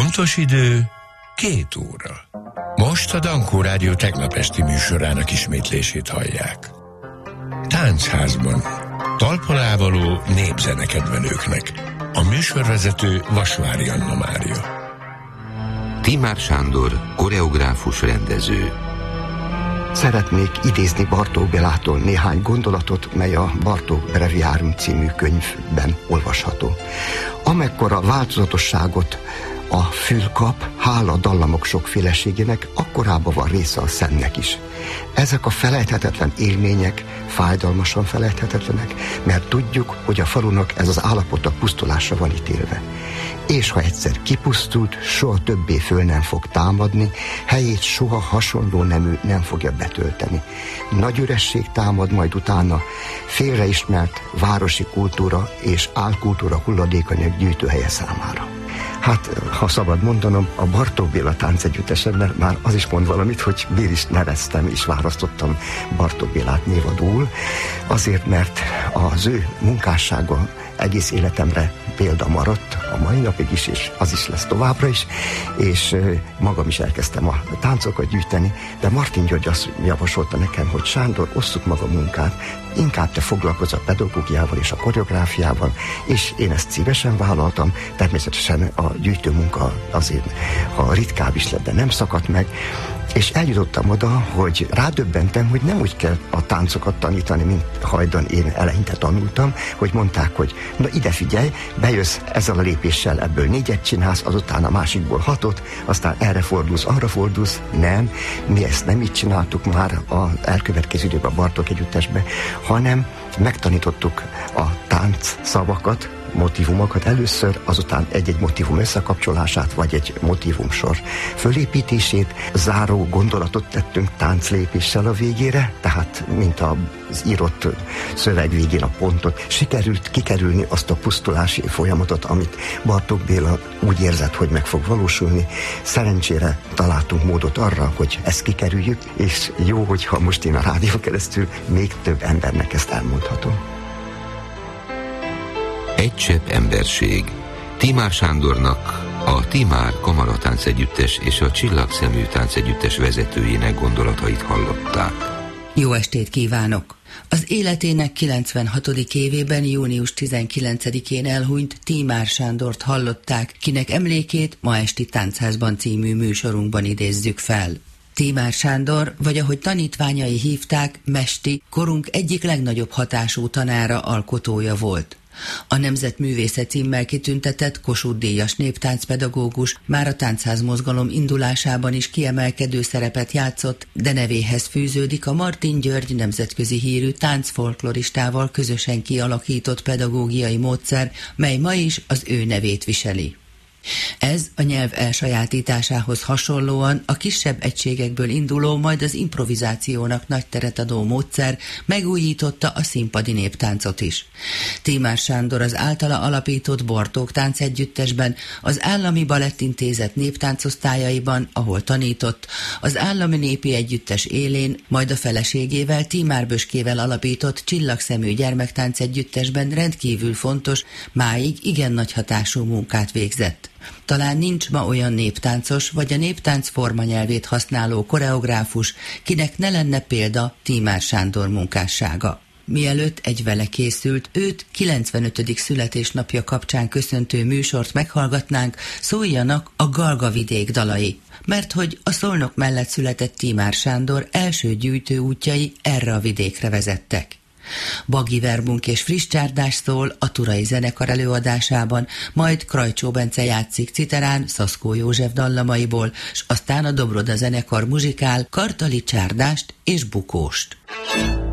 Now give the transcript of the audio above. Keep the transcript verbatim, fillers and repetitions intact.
Pontos idő két óra. Most a Dankó Rádió tegnap esti műsorának ismétlését hallják. Táncházban talpalávaló népzenekedvelőknek. A műsorvezető Vasvári Anna Mária. Tímár Sándor, koreográfus, rendező. Szeretnék idézni Bartók Bélától néhány gondolatot, mely a Bartók Breviárium című könyvben olvasható. Amekkora változatosságot a fül kap, hála a dallamok sokféleségének, akkorában van része a szennek is. Ezek a felejthetetlen élmények fájdalmasan felejthetetlenek, mert tudjuk, hogy a falunak ez az állapota pusztulásra van ítélve. És ha egyszer kipusztult, soha többé föl nem fog támadni, helyét soha hasonló nemű nem fogja betölteni. Nagy üresség támad majd utána, félreismert városi kultúra és álkultúra hulladékanyag gyűjtőhelye számára. Hát, ha szabad mondanom, a Bartók Béla táncegyüttesemben már az is mond valamit, hogy miért is neveztem és választottam Bartók Bélát névadóul, azért, mert az ő munkássága egész életemre példa maradt, a mai napig is, és az is lesz továbbra is, és magam is elkezdtem a táncokat gyűjteni, de Martin György azt javasolta nekem, hogy Sándor, osszuk meg a munkát, inkább te foglalkozz a pedagógiával és a koreográfiával, és én ezt szívesen vállaltam, természetesen a gyűjtő munka azért, ha ritkább is lett, de nem szakadt meg, és eljutottam oda, hogy rádöbbentem, hogy nem úgy kell a táncokat tanítani, mint hajdan én eleinte tanultam, hogy mondták, hogy na ide figyelj, bejössz ezzel a lépéssel, ebből négyet csinálsz, azután a másikból hatot, aztán erre fordulsz, arra fordulsz. Nem, mi ezt nem így csináltuk már az elkövetkező időben a Bartók együttesbe, hanem megtanítottuk a tánc szavakat, motivumokat először, azután egy-egy motivum összekapcsolását, vagy egy motivumsor fölépítését, záró gondolatot tettünk tánclépéssel a végére, tehát mint az írott szöveg végén a pontot. Sikerült kikerülni azt a pusztulási folyamatot, amit Bartók Béla úgy érzett, hogy meg fog valósulni. Szerencsére találtunk módot arra, hogy ezt kikerüljük, és jó, hogyha most én a rádió keresztül még több embernek ezt elmondhatom. Egy csepp emberség. Tímár Sándornak, a Tímár Kamaratáncegyüttes és a Csillagszemű táncegyüttes vezetőjének gondolatait hallották. Jó estét kívánok! Az életének kilencvenhatodik évében, június tizenkilencedikén elhunyt Tímár Sándort hallották, kinek emlékét Ma esti Táncházban című műsorunkban idézzük fel. Tímár Sándor, vagy ahogy tanítványai hívták, Mesti, korunk egyik legnagyobb hatású tanára, alkotója volt. A Nemzetművésze címmel kitüntetett Kossuth-díjas néptáncpedagógus már a táncház mozgalom indulásában is kiemelkedő szerepet játszott, de nevéhez fűződik a Martin György nemzetközi hírű táncfolkloristával közösen kialakított pedagógiai módszer, mely ma is az ő nevét viseli. Ez a nyelv elsajátításához hasonlóan a kisebb egységekből induló, majd az improvizációnak nagy teret adó módszer megújította a színpadi néptáncot is. Tímár Sándor az általa alapított Bartók táncegyüttesben, az Állami Balettintézet néptáncosztályaiban, ahol tanított, az Állami Népi Együttes élén, majd a feleségével, Tímár Böskével alapított Csillagszemű gyermektáncegyüttesben rendkívül fontos, máig igen nagy hatású munkát végzett. Talán nincs ma olyan néptáncos, vagy a néptánc formanyelvét használó koreográfus, kinek ne lenne példa Tímár Sándor munkássága. Mielőtt egy vele készült, őt kilencvenötödik születésnapja kapcsán köszöntő műsort meghallgatnánk, szóljanak a Galgavidék dalai, mert hogy a Szolnok mellett született Tímár Sándor első gyűjtőútjai erre a vidékre vezettek. Bagi Verbunk és Friss Csárdás szól a Turai zenekar előadásában, majd Krajcsó Bence játszik citerán Szaszkó József dallamaiból, s aztán a Dobroda zenekar muzsikál Kartali Csárdást és Bukóst.